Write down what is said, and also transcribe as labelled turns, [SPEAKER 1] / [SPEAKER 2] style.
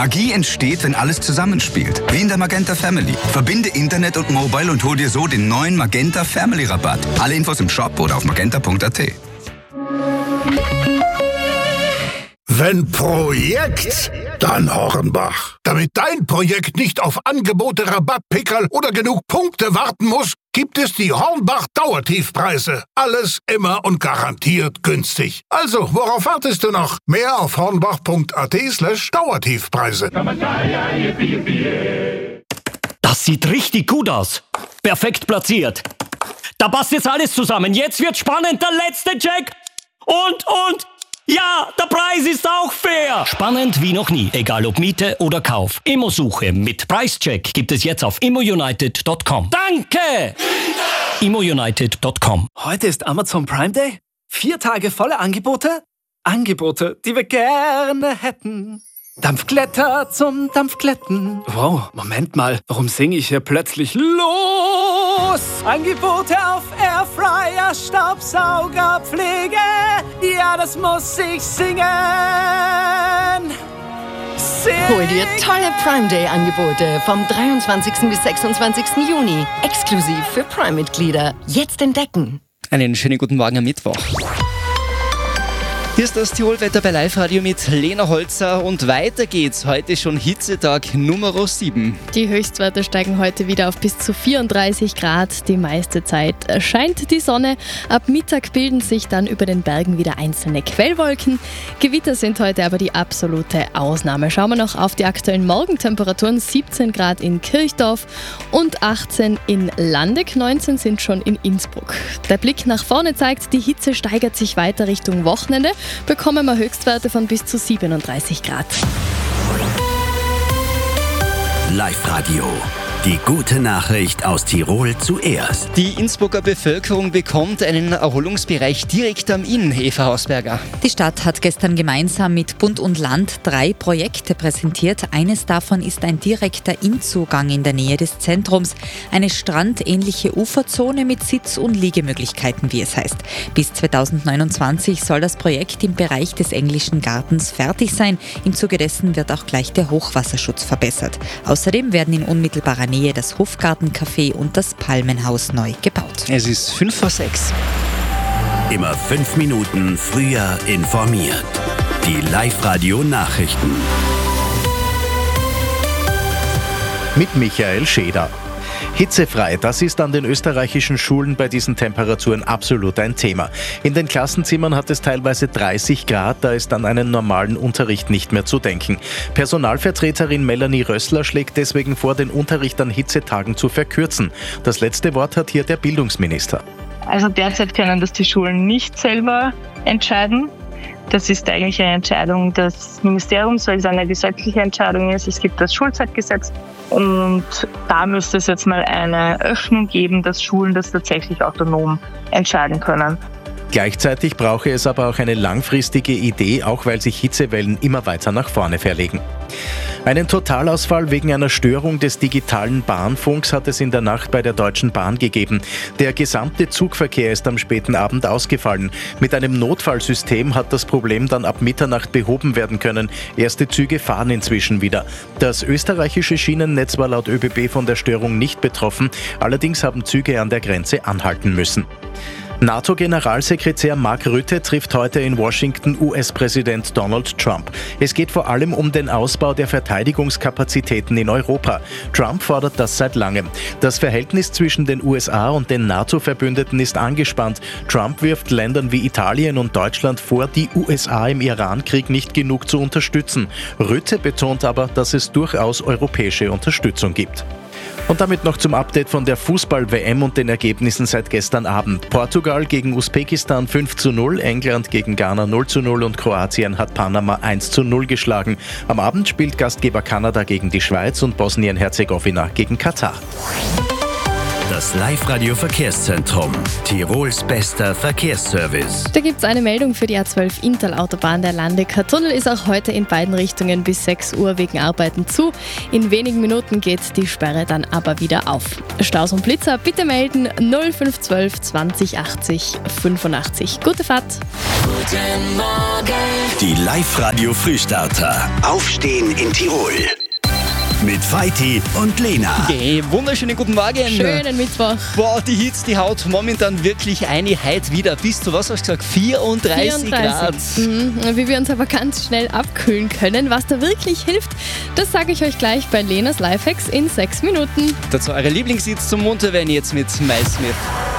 [SPEAKER 1] Magie entsteht, wenn alles zusammenspielt. Wie in der Magenta Family. Verbinde Internet und Mobile und hol dir so den neuen Magenta Family Rabatt. Alle Infos im Shop oder auf magenta.at.
[SPEAKER 2] Wenn Projekt, dann Hornbach. Damit dein Projekt nicht auf Angebote, Rabattpickerl oder genug Punkte warten muss, gibt es die Hornbach Dauertiefpreise. Alles immer und garantiert günstig. Also, worauf wartest du noch? Mehr auf hornbach.at/Dauertiefpreise.
[SPEAKER 3] Das sieht richtig gut aus. Perfekt platziert. Da passt jetzt alles zusammen. Jetzt wird spannend. Der letzte Check. Und. Ja, der Preis ist auch fair. Spannend wie noch nie. Egal ob Miete oder Kauf. Immosuche mit Preischeck gibt es jetzt auf immounited.com. Danke! immounited.com.
[SPEAKER 4] Heute ist Amazon Prime Day. 4 Tage volle Angebote. Angebote, die wir gerne hätten. Dampfglätter zum Dampfglätten. Wow, Moment mal. Warum singe ich hier plötzlich los? Angebote auf Airfryer, Staubsauger, Pflege. Ja, das muss ich singen.
[SPEAKER 5] Hol dir tolle Prime Day Angebote vom 23. bis 26. Juni. Exklusiv für Prime-Mitglieder. Jetzt entdecken.
[SPEAKER 6] Einen schönen guten Morgen am Mittwoch. Hier ist das Tirolwetter bei Live-Radio mit Lena Holzer und weiter geht's. Heute schon Hitzetag Nummer 7.
[SPEAKER 7] Die Höchstwerte steigen heute wieder auf bis zu 34 Grad. Die meiste Zeit scheint die Sonne. Ab Mittag bilden sich dann über den Bergen wieder einzelne Quellwolken. Gewitter sind heute aber die absolute Ausnahme. Schauen wir noch auf die aktuellen Morgentemperaturen. 17 Grad in Kirchdorf und 18 in Landeck. 19 sind schon in Innsbruck. Der Blick nach vorne zeigt, die Hitze steigert sich weiter Richtung Wochenende. Bekommen wir Höchstwerte von bis zu 37 Grad.
[SPEAKER 8] Live-Radio. Die gute Nachricht aus Tirol zuerst.
[SPEAKER 6] Die Innsbrucker Bevölkerung bekommt einen Erholungsbereich direkt am Inn, Eva Hausberger.
[SPEAKER 9] Die Stadt hat gestern gemeinsam mit Bund und Land 3 Projekte präsentiert. Eines davon ist ein direkter Innzugang in der Nähe des Zentrums. Eine strandähnliche Uferzone mit Sitz- und Liegemöglichkeiten, wie es heißt. Bis 2029 soll das Projekt im Bereich des Englischen Gartens fertig sein. Im Zuge dessen wird auch gleich der Hochwasserschutz verbessert. Außerdem werden in unmittelbarer Nähe das Hofgartencafé und das Palmenhaus neu gebaut.
[SPEAKER 6] Es ist 5:06.
[SPEAKER 8] Immer 5 Minuten früher informiert. Die Live-Radio-Nachrichten.
[SPEAKER 10] Mit Michael Scheder. Hitzefrei, das ist an den österreichischen Schulen bei diesen Temperaturen absolut ein Thema. In den Klassenzimmern hat es teilweise 30 Grad, da ist an einen normalen Unterricht nicht mehr zu denken. Personalvertreterin Melanie Rössler schlägt deswegen vor, den Unterricht an Hitzetagen zu verkürzen. Das letzte Wort hat hier der Bildungsminister.
[SPEAKER 11] Also derzeit können das die Schulen nicht selber entscheiden. Das ist eigentlich eine Entscheidung des Ministeriums, weil es eine gesetzliche Entscheidung ist. Es gibt das Schulzeitgesetz und da müsste es jetzt mal eine Öffnung geben, dass Schulen das tatsächlich autonom entscheiden können.
[SPEAKER 10] Gleichzeitig brauche es aber auch eine langfristige Idee, auch weil sich Hitzewellen immer weiter nach vorne verlegen. Einen Totalausfall wegen einer Störung des digitalen Bahnfunks hat es in der Nacht bei der Deutschen Bahn gegeben. Der gesamte Zugverkehr ist am späten Abend ausgefallen. Mit einem Notfallsystem hat das Problem dann ab Mitternacht behoben werden können. Erste Züge fahren inzwischen wieder. Das österreichische Schienennetz war laut ÖBB von der Störung nicht betroffen. Allerdings haben Züge an der Grenze anhalten müssen. NATO-Generalsekretär Mark Rutte trifft heute in Washington US-Präsident Donald Trump. Es geht vor allem um den Ausbau der Verteidigungskapazitäten in Europa. Trump fordert das seit langem. Das Verhältnis zwischen den USA und den NATO-Verbündeten ist angespannt. Trump wirft Ländern wie Italien und Deutschland vor, die USA im Iran-Krieg nicht genug zu unterstützen. Rutte betont aber, dass es durchaus europäische Unterstützung gibt. Und damit noch zum Update von der Fußball-WM und den Ergebnissen seit gestern Abend. Portugal gegen Usbekistan 5:0, England gegen Ghana 0:0 und Kroatien hat Panama 1:0 geschlagen. Am Abend spielt Gastgeber Kanada gegen die Schweiz und Bosnien-Herzegowina gegen Katar.
[SPEAKER 8] Das Live-Radio Verkehrszentrum. Tirols bester Verkehrsservice.
[SPEAKER 7] Da gibt es eine Meldung für die A12 Inntal-Autobahn. Der Landecker-Tunnel ist auch heute in beiden Richtungen bis 6 Uhr wegen Arbeiten zu. In wenigen Minuten geht die Sperre dann aber wieder auf. Staus und Blitzer bitte melden 0512 20 80 85. Gute Fahrt.
[SPEAKER 8] Guten Morgen. Die Live-Radio Frühstarter. Aufstehen in Tirol. Mit Feiti und Lena.
[SPEAKER 6] Okay, wunderschönen guten Morgen.
[SPEAKER 7] Schönen Mittwoch.
[SPEAKER 6] Boah, die Hitze, die haut momentan wirklich eine heute wieder. Bis zu, was hast du gesagt, 34 Grad.
[SPEAKER 7] Wie wir uns aber ganz schnell abkühlen können, was da wirklich hilft, das sage ich euch gleich bei Lenas Lifehacks in 6 Minuten.
[SPEAKER 6] Dazu eure Lieblingshits zum Munterwerden jetzt mit MySmith.